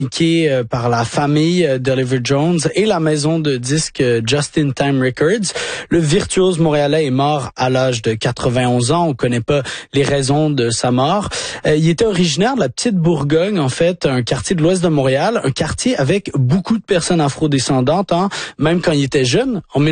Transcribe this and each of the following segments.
par la famille d'Oliver Jones et la maison de disques Just in Time Records. Le virtuose montréalais est mort à l'âge de 91 ans. On connaît pas les raisons de sa mort. Il était originaire de la petite Bourgogne, en fait, un quartier de l'ouest de Montréal, un quartier avec beaucoup de personnes afrodescendantes, même quand il était jeune, en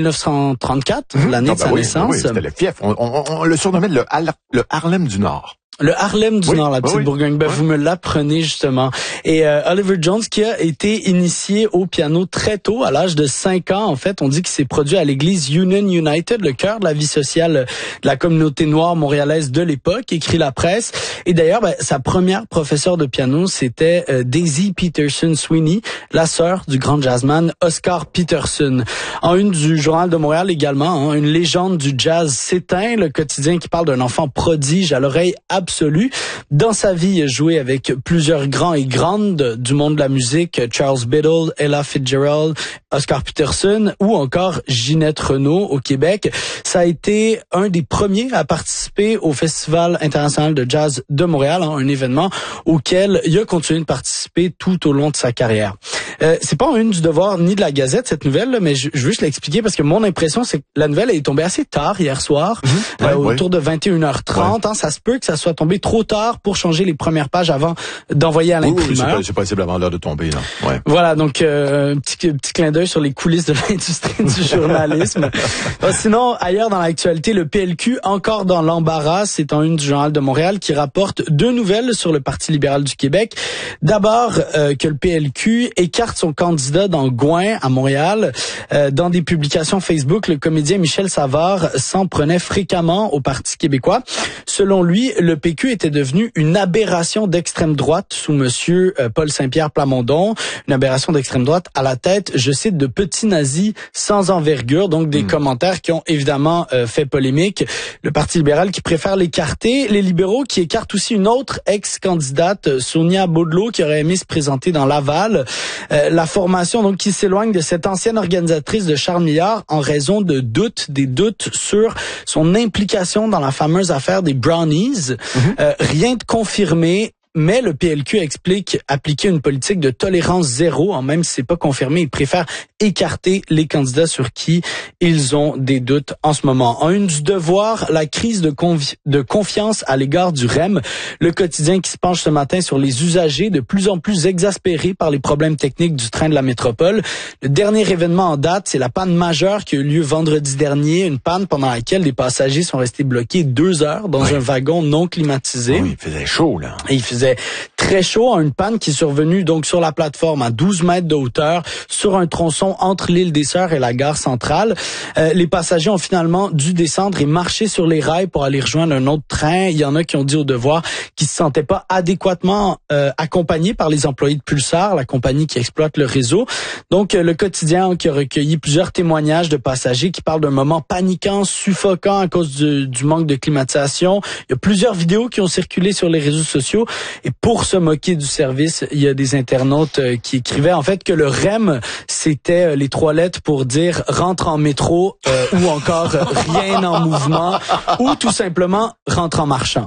1934, l'année de sa naissance. Oui, c'était le fief. On le surnommait le Harlem du Nord. Le Harlem du Nord, la petite Bourgogne. Vous me l'apprenez justement. Et Oliver Jones, qui a été initié au piano très tôt, à l'âge de 5 ans, en fait, on dit qu'il s'est produit à l'église Union United, le cœur de la vie sociale de la communauté noire montréalaise de l'époque, écrit la presse. Et d'ailleurs, sa première professeure de piano, c'était Daisy Peterson Sweeney, la sœur du grand jazzman Oscar Peterson. En une du Journal de Montréal également, une légende du jazz s'éteint, le quotidien qui parle d'un enfant prodige à l'oreille absolue. Dans sa vie, il a joué avec plusieurs grands et grandes du monde de la musique, Charles Biddle, Ella Fitzgerald, Oscar Peterson ou encore Ginette Renault au Québec. Ça a été un des premiers à participer au Festival international de jazz de Montréal, un événement auquel il a continué de participer tout au long de sa carrière. C'est pas en une du Devoir ni de la Gazette, cette nouvelle, mais je veux juste l'expliquer parce que mon impression, c'est que la nouvelle est tombée assez tard hier soir, autour de 21h30. Ça se peut que ça soit tombé trop tard pour changer les premières pages avant d'envoyer à l'imprimeur. Oui, c'est possible avant l'heure de tomber, là. Ouais. Voilà, donc petit clin d'œil sur les coulisses de l'industrie du journalisme. Sinon, ailleurs dans l'actualité, le PLQ, encore dans l'embarras, c'est en une du Journal de Montréal qui rapporte 2 nouvelles sur le Parti libéral du Québec. D'abord, que le PLQ écarte son candidat dans Gouin, à Montréal. Dans des publications Facebook, le comédien Michel Savard s'en prenait fréquemment au Parti québécois. Selon lui, le PQ était devenu une aberration d'extrême droite sous monsieur Paul Saint-Pierre Plamondon, une aberration d'extrême droite à la tête, je cite, de petits nazis sans envergure, donc des commentaires qui ont évidemment fait polémique. Le Parti libéral qui préfère l'écarter, les libéraux qui écartent aussi une autre ex-candidate, Sonia Baudelot, qui aurait aimé se présenter dans Laval. La formation donc qui s'éloigne de cette ancienne organisatrice de Charles Milliard en raison de des doutes sur son implication dans la fameuse affaire des Brownies. Rien de confirmé. Mais le PLQ explique appliquer une politique de tolérance zéro, même si c'est pas confirmé, ils préfèrent écarter les candidats sur qui ils ont des doutes en ce moment. En une du Devoir, la crise de confiance à l'égard du REM, le quotidien qui se penche ce matin sur les usagers de plus en plus exaspérés par les problèmes techniques du train de la métropole. Le dernier événement en date, c'est la panne majeure qui a eu lieu vendredi dernier, une panne pendant laquelle les passagers sont restés bloqués 2 heures dans un wagon non climatisé. Oui, il faisait chaud, là. Et il faisait très chaud, une panne qui est survenue donc sur la plateforme à 12 mètres de hauteur, sur un tronçon entre l'île des Sœurs et la gare centrale. Les passagers ont finalement dû descendre et marcher sur les rails pour aller rejoindre un autre train. Il y en a qui ont dit au Devoir qu'ils se sentaient pas adéquatement accompagnés par les employés de Pulsar, la compagnie qui exploite le réseau. Donc le quotidien qui a recueilli plusieurs témoignages de passagers qui parlent d'un moment paniquant, suffocant à cause du manque de climatisation. Il y a plusieurs vidéos qui ont circulé sur les réseaux sociaux. Et pour se moquer du service, il y a des internautes qui écrivaient en fait que le REM, c'était les 3 lettres pour dire rentre en métro ou encore rien en mouvement ou tout simplement rentre en marchant.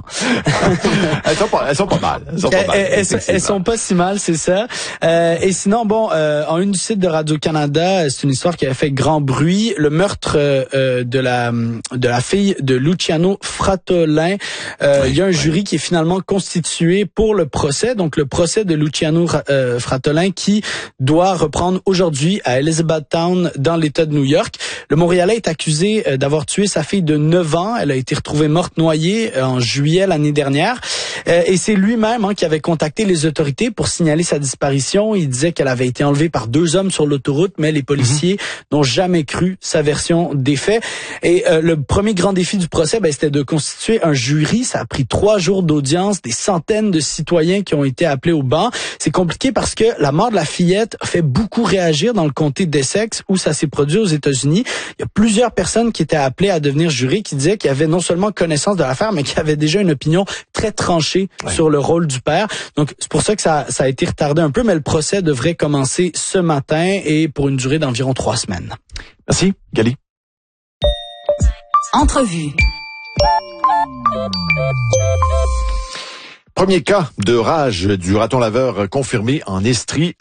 Elles sont pas mal. Elles sont pas si mal, c'est ça. Et sinon, en une du site de Radio-Canada, c'est une histoire qui a fait grand bruit. Le meurtre de la fille de Luciano Fratolin. Il y a un jury qui est finalement constitué pour le procès, donc le procès de Luciano Fratolin qui doit reprendre aujourd'hui à Elizabethtown dans l'État de New York. Le Montréalais est accusé d'avoir tué sa fille de 9 ans. Elle a été retrouvée morte noyée en juillet l'année dernière. Et c'est lui-même qui avait contacté les autorités pour signaler sa disparition. Il disait qu'elle avait été enlevée par 2 hommes sur l'autoroute, mais les policiers n'ont jamais cru sa version des faits. Et le premier grand défi du procès, c'était de constituer un jury. Ça a pris 3 jours d'audience, des centaines de citoyens qui ont été appelés au banc. C'est compliqué parce que la mort de la fillette fait beaucoup réagir dans le comté d'Essex où ça s'est produit aux États-Unis. Il y a plusieurs personnes qui étaient appelées à devenir jury qui disaient qu'ils avaient non seulement connaissance de l'affaire, mais qui avaient déjà une opinion très tranchée sur le rôle du père. Donc, c'est pour ça que ça a été retardé un peu, mais le procès devrait commencer ce matin et pour une durée d'environ 3 semaines. Merci, Gali. Entrevue. Premier cas de rage du raton laveur confirmé en Estrie